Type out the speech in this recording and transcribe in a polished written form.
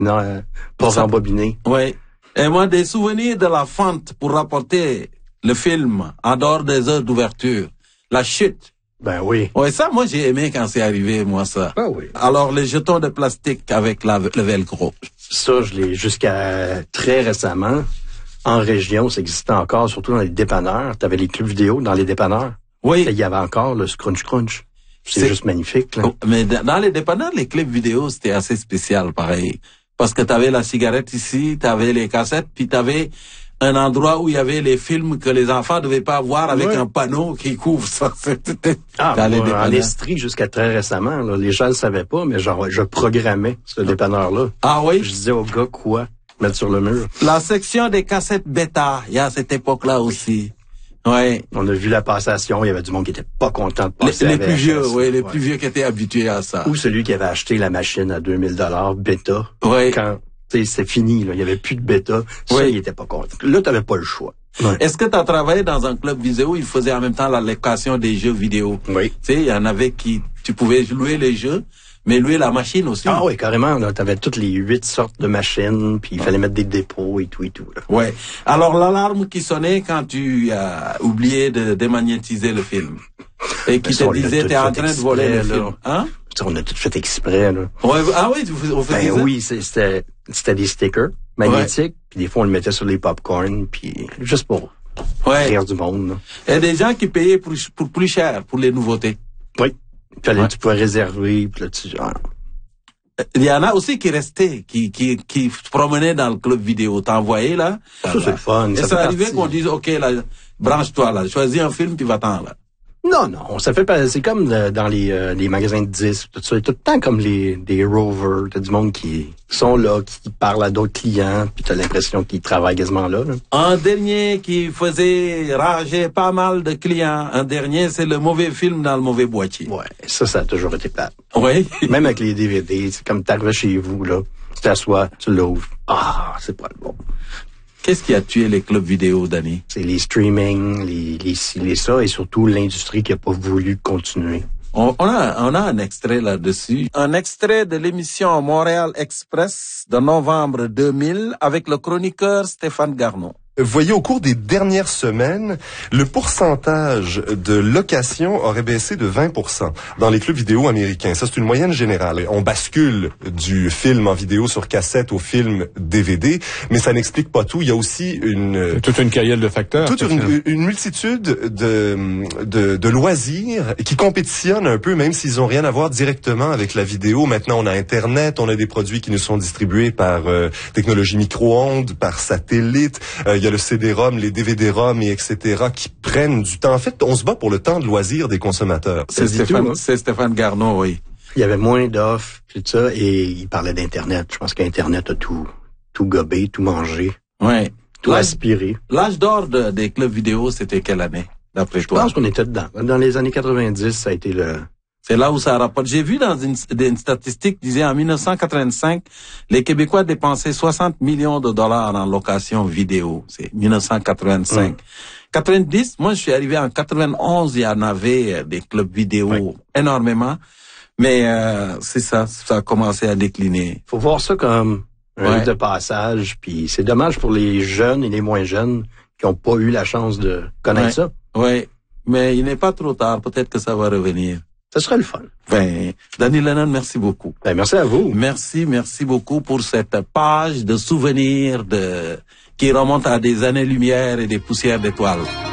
Non, pas embobiné. Oui. Et moi, des souvenirs de la fente pour rapporter le film en dehors des heures d'ouverture. La chute. Ben oui. Ouais, ça, moi, j'ai aimé quand c'est arrivé, moi, ça. Ben oui. Alors, les jetons de plastique avec le velcro. Ça, je l'ai jusqu'à très récemment. En région, ça existait encore, surtout dans les dépanneurs. T'avais les clubs vidéo dans les dépanneurs. Oui. Il y avait encore le Scrunch Crunch. C'est juste magnifique, là. Mais dans les dépanneurs, les clips vidéo, c'était assez spécial, pareil. Parce que t'avais la cigarette ici, t'avais les cassettes, puis t'avais un endroit où il y avait les films que les enfants ne devaient pas voir avec un panneau qui couvre ça. En Estrie, jusqu'à très récemment, là, les gens le savaient pas, mais genre, je programmais ce dépanneur-là. Ah oui? Je disais aux gars quoi mettre sur le mur. La section des cassettes bêta, il y a cette époque-là aussi. Ouais. On a vu la passation, il y avait du monde qui était pas content de passer les plus vieux, les plus vieux qui étaient habitués à ça. Ou celui qui avait acheté la machine à 2000 $ bêta. Ouais. Quand c'est fini, là, il y avait plus de bêta. Ça, il était pas content. Là, t'avais pas le choix. Ouais. Est-ce que tu as travaillé dans un club vidéo où il faisait en même temps la location des jeux vidéo? Oui. Tu sais, il y en avait tu pouvais louer les jeux, mais louer la machine aussi. Ah oui, carrément. Tu avais toutes les 8 sortes de machines, puis il fallait mettre des dépôts et tout. Là. Ouais. Alors, l'alarme qui sonnait quand tu as oublié de démagnétiser le film. Et qui te disait, t'es en train de voler le film. Hein? On a tout fait exprès, là. Ouais, ah oui, on faisait ça? Oui, c'était des stickers magnétiques, puis des fois on le mettait sur les popcorn, puis juste pour rire du monde. Là. Il y a des gens qui payaient pour plus cher pour les nouveautés. Oui. Tu pouvais réserver, puis là il y en a aussi qui restaient, qui se promenaient dans le club vidéo. T'envoyais là. Ça c'est le fun. Et ça arrivait qu'on dise, OK, là, branche-toi là, choisis un film puis va-t'en là. Non, ça fait pas. C'est comme dans les magasins de disques, tout ça. Tout le temps comme des rovers, t'as du monde qui sont là, qui parlent à d'autres clients, puis t'as l'impression qu'ils travaillent quasiment là. Un dernier qui faisait rager pas mal de clients. Un dernier, c'est le mauvais film dans le mauvais boîtier. Ouais, ça a toujours été plate. Oui. Même avec les DVD, c'est comme t'arrives chez vous là, tu t'assois, tu l'ouvres. Ah, c'est pas le bon. Qu'est-ce qui a tué les clubs vidéo, Danny? C'est les streaming, les ça, et surtout l'industrie qui a pas voulu continuer. On a un extrait là-dessus. Un extrait de l'émission Montréal Express de novembre 2000 avec le chroniqueur Stéphane Garneau. Voyez, au cours des dernières semaines, le pourcentage de location aurait baissé de 20% dans les clubs vidéo américains. Ça, c'est une moyenne générale. On bascule du film en vidéo sur cassette au film DVD, mais ça n'explique pas tout. Il y a aussi toute une carrière de facteurs. Toute une multitude de loisirs qui compétitionnent un peu, même s'ils ont rien à voir directement avec la vidéo. Maintenant, on a Internet, on a des produits qui nous sont distribués par technologie micro-ondes, par satellite. Il y a le CD-ROM, les DVD-ROM et etc. qui prennent du temps. En fait, on se bat pour le temps de loisir des consommateurs. C'est Stéphane Garneau, oui. Il y avait moins d'offres, tout ça, et il parlait d'Internet. Je pense qu'Internet a tout gobé, tout mangé. Ouais. Tout aspiré. L'âge d'or des clubs vidéo, c'était quelle année, d'après toi? Je pense qu'on était dedans. Dans les années 90, ça a été C'est là où ça rapporte. J'ai vu dans une statistique qui disait en 1985, les Québécois dépensaient 60 millions de dollars en location vidéo. C'est 1985. 90, moi je suis arrivé en 91, il y en avait des clubs vidéo énormément. Mais c'est ça a commencé à décliner. Faut voir ça comme un livre de passage, puis c'est dommage pour les jeunes et les moins jeunes qui n'ont pas eu la chance de connaître ça. Oui, mais il n'est pas trop tard, peut-être que ça va revenir. Ça serait le fun. Danny Lennon, merci beaucoup. Merci à vous. Merci beaucoup pour cette page de souvenirs qui remonte à des années-lumière et des poussières d'étoiles.